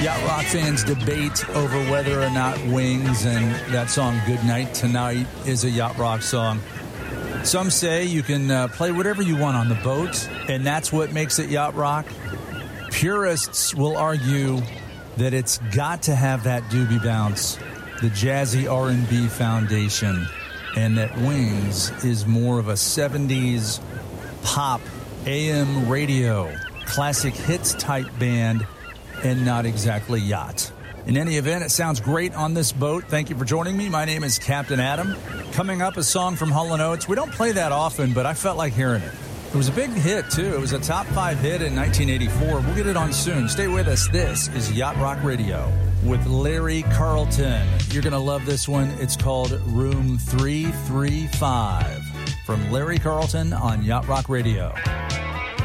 Yacht Rock fans debate over whether or not Wings and that song Good Night Tonight is a Yacht Rock song. Some say you can play whatever you want on the boat, and that's what makes it Yacht Rock. Purists will argue that it's got to have that doobie bounce, the jazzy R&B foundation, and that Wings is more of a 70s pop, AM radio, classic hits type band, and not exactly yacht. In any event, it sounds great on this boat. Thank you for joining me. My name is Captain Adam. Coming up, a song from Hall & Oates. We don't play that often, but I felt like hearing it. It was a big hit, too. It was a top 5 hit in 1984. We'll get it on soon. Stay with us. This is Yacht Rock Radio with Larry Carlton. You're going to love this one. It's called Room 335 from Larry Carlton on Yacht Rock Radio.